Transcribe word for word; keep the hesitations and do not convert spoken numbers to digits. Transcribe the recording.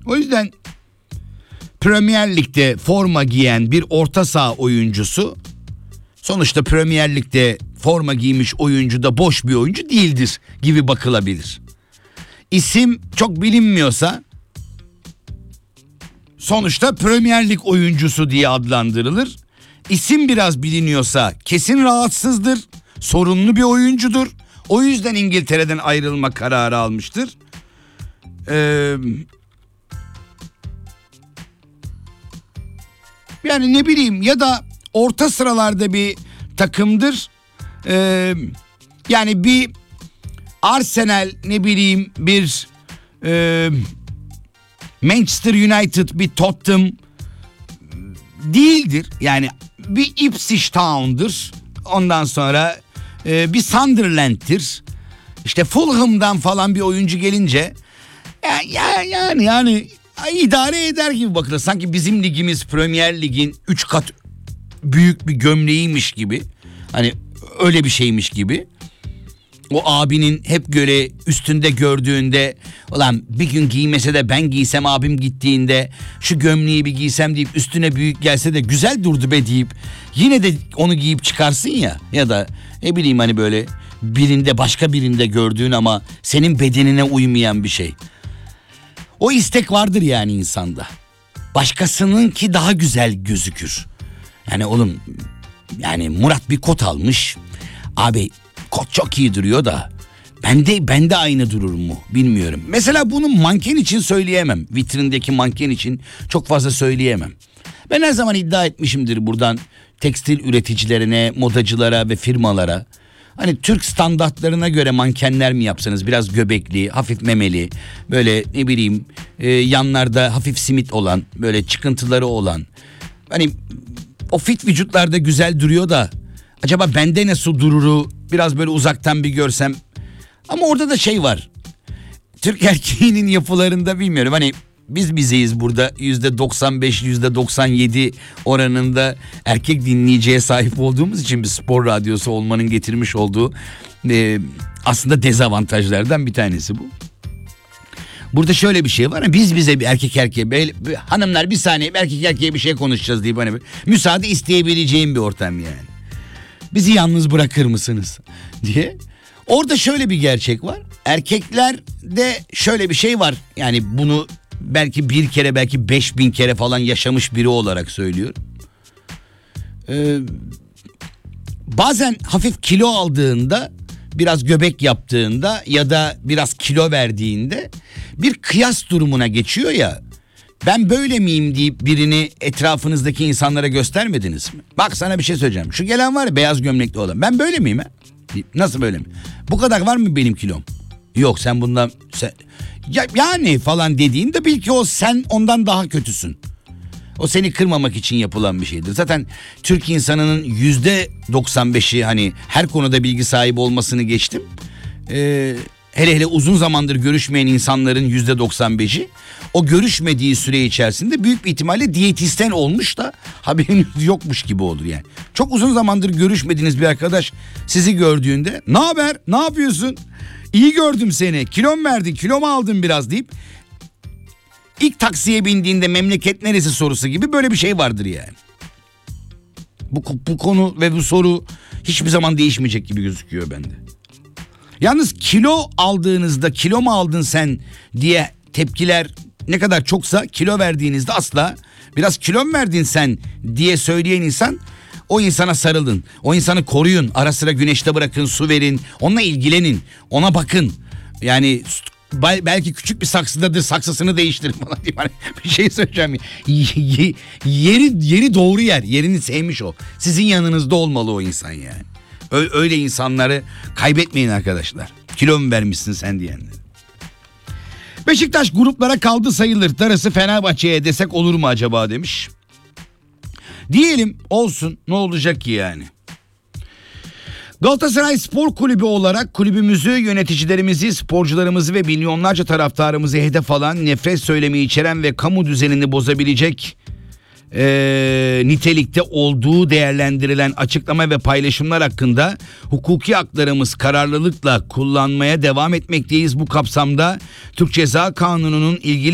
O yüzden Premier Lig'de forma giyen bir orta saha oyuncusu, sonuçta Premier Lig'de forma giymiş oyuncu da boş bir oyuncu değildir gibi bakılabilir. İsim çok bilinmiyorsa sonuçta Premier Lig oyuncusu diye adlandırılır. İsim biraz biliniyorsa kesin rahatsızdır, sorunlu bir oyuncudur. O yüzden İngiltere'den ayrılma kararı almıştır. Ee, yani ne bileyim, ya da orta sıralarda bir takımdır. Ee, yani bir Arsenal, ne bileyim bir e, Manchester United, bir Tottenham değildir. Yani bir Ipswich Town'dur. Ondan sonra e, bir Sunderland'tir. İşte Fulham'dan falan bir oyuncu gelince ya, ya, yani yani idare eder gibi bakılır. Sanki bizim ligimiz Premier Lig'in üç kat büyük bir gömleğiymiş gibi. Hani öyle bir şeymiş gibi. O abinin hep göre üstünde gördüğünde, ulan bir gün giymese de ben giysem, abim gittiğinde şu gömleği bir giysem deyip üstüne büyük gelse de güzel durdu be deyip yine de onu giyip çıkarsın ya. Ya da ne bileyim, hani böyle birinde, başka birinde gördüğün ama senin bedenine uymayan bir şey. O istek vardır yani insanda. Başkasınınki daha güzel gözükür. Yani oğlum, yani Murat bir kot almış. Abi kot çok iyi duruyor da bende bende aynı durur mu bilmiyorum. Mesela bunu manken için söyleyemem. Vitrindeki manken için çok fazla söyleyemem. Ben her zaman iddia etmişimdir buradan tekstil üreticilerine, modacılara ve firmalara. Hani Türk standartlarına göre mankenler mi yapsanız, biraz göbekli, hafif memeli, böyle ne bileyim e, yanlarda hafif simit olan, böyle çıkıntıları olan. Hani o fit vücutlarda güzel duruyor da acaba bende nasıl dururu biraz böyle uzaktan bir görsem. Ama orada da şey var. Türk erkeğinin yapılarında bilmiyorum, hani biz bizeyiz burada yüzde doksan beş yüzde doksan yedi oranında erkek dinleyiciye sahip olduğumuz için bir spor radyosu olmanın getirmiş olduğu e, aslında dezavantajlardan bir tanesi bu. Burada şöyle bir şey var. Biz bize bir erkek erkeğe, bir, bir, hanımlar bir saniye, bir erkek erkeğe bir şey konuşacağız diye bana bir müsaade isteyebileceğim bir ortam yani. Bizi yalnız bırakır mısınız diye. Orada şöyle bir gerçek var. Erkeklerde şöyle bir şey var. Yani bunu belki bir kere, belki beş bin kere falan yaşamış biri olarak söylüyorum. Ee, bazen hafif kilo aldığında, biraz göbek yaptığında ya da biraz kilo verdiğinde bir kıyas durumuna geçiyor ya. Ben böyle miyim deyip birini etrafınızdaki insanlara göstermediniz mi? Bak sana bir şey söyleyeceğim. Şu gelen var ya, beyaz gömlekli olan. Ben böyle miyim ha? Nasıl böyle mi? Bu kadar var mı benim kilom? Yok, sen bundan sen, ya, yani falan dediğinde bil ki o, sen ondan daha kötüsün. O seni kırmamak için yapılan bir şeydir. Zaten Türk insanının yüzde doksan beşi hani her konuda bilgi sahibi olmasını geçtim. Ee, hele hele uzun zamandır görüşmeyen insanların yüzde doksan beşi o görüşmediği süre içerisinde büyük bir ihtimalle diyetisyen olmuş da haberiniz yokmuş gibi olur yani. Çok uzun zamandır görüşmediğiniz bir arkadaş sizi gördüğünde ne haber, ne yapıyorsun, iyi gördüm seni, kilom verdin, kilomu aldın biraz deyip İlk taksiye bindiğinde memleket neresi sorusu gibi böyle bir şey vardır yani. Bu, bu konu ve bu soru hiçbir zaman değişmeyecek gibi gözüküyor bende. Yalnız kilo aldığınızda, kilo mu aldın sen diye tepkiler ne kadar çoksa, kilo verdiğinizde asla biraz kilo mu verdin sen diye söyleyen insan, o insana sarılın. O insanı koruyun. Ara sıra güneşte bırakın, su verin. Onunla ilgilenin. Ona bakın. Yani belki küçük bir saksıdadır, saksısını değiştirin falan diyeyim. Hani bir şey söyleyeceğim. Yeri, yeri doğru yer. Yerini sevmiş o. Sizin yanınızda olmalı o insan yani. Öyle insanları kaybetmeyin arkadaşlar. Kilo mu vermişsin sen diyenler. Beşiktaş gruplara kaldı sayılır. Darısı Fenerbahçe'ye desek olur mu acaba demiş. Diyelim, olsun, ne olacak ki yani. Galatasaray Spor Kulübü olarak kulübümüzü, yöneticilerimizi, sporcularımızı ve milyonlarca taraftarımızı hedef alan, nefret söylemi içeren ve kamu düzenini bozabilecek e, nitelikte olduğu değerlendirilen açıklama ve paylaşımlar hakkında hukuki haklarımız kararlılıkla kullanmaya devam etmekteyiz. Bu kapsamda Türk Ceza Kanunu'nun ilgili